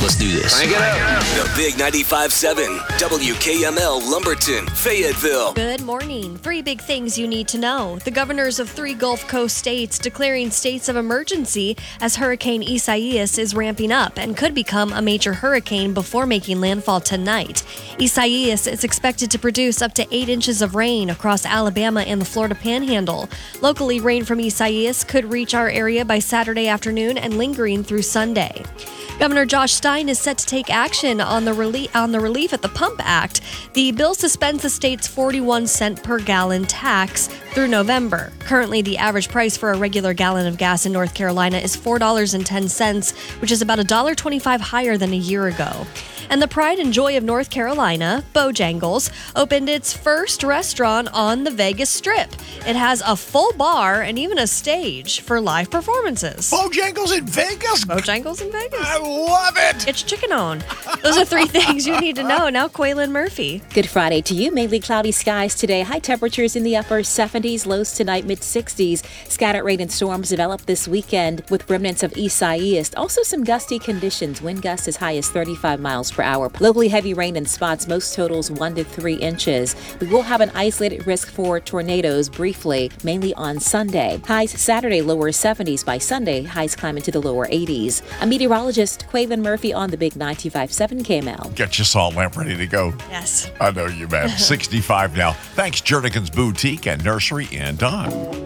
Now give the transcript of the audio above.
Let's do this. Crank it up. The Big 95.7, WKML Lumberton, Fayetteville. Good morning. 3 big things you need to know. The governors of 3 Gulf Coast states declaring states of emergency as Hurricane Isaias is ramping up and could become a major hurricane before making landfall tonight. Isaias is expected to produce up to 8 inches of rain across Alabama and the Florida Panhandle. Locally, rain from Isaias could reach our area by Saturday afternoon and lingering through Sunday. Governor Josh Stein is set to take action on the Relief at the Pump Act. The bill suspends the state's 41-cent per gallon tax through November. Currently, the average price for a regular gallon of gas in North Carolina is $4.10, which is about $1.25 higher than a year ago. And the pride and joy of North Carolina, Bojangles, opened its first restaurant on the Vegas Strip. It has a full bar and even a stage for live performances. Bojangles in Vegas? Bojangles in Vegas. I love it. It's chicken on. Those are 3 things you need to know. Now, Quaylen Murphy. Good Friday to you. Mainly cloudy skies today. High temperatures in the upper 70s, lows tonight mid-60s. Scattered rain and storms develop this weekend with remnants of Isaias. Also some gusty conditions. Wind gusts as high as 35 miles per hour. Locally heavy rain in spots, most totals 1 to 3 inches. We will have an isolated risk for tornadoes briefly, mainly on Sunday. Highs Saturday lower 70s. By Sunday, highs climb into the lower 80s. A meteorologist, Quaylen Murphy on the Big 95.7 KML. Get your salt lamp ready to go. Yes. I know you, man. 65 now. Thanks, Jernigan's Boutique and Nursery in Don.